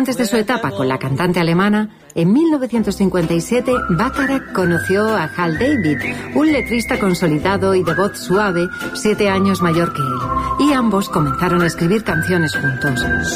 antes de su etapa con la cantante alemana, en 1957 Bacharach conoció a Hal David, un letrista consolidado y de voz suave, 7 años mayor que él, y ambos comenzaron a escribir canciones juntos.